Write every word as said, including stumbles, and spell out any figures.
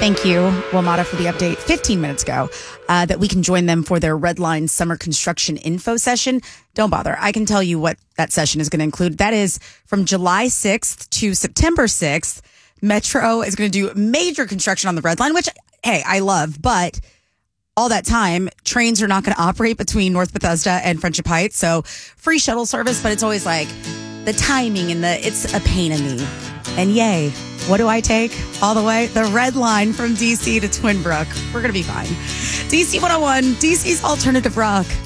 Thank you, WMATA, for the update fifteen minutes ago uh, that we can join them for their Red Line Summer Construction Info Session. Don't bother. I can tell you what that session is going to include. That is from July sixth to September sixth. Metro is going to do major construction on the Red Line, which, hey, I love. But all that time, trains are not going to operate between North Bethesda and Friendship Heights. So free shuttle service, but it's always like the timing and the it's a pain in the and yay. What do I take all the way? The Red Line from D C to Twin Brook. We're going to be fine. D C one oh one, D C's Alternative Rock.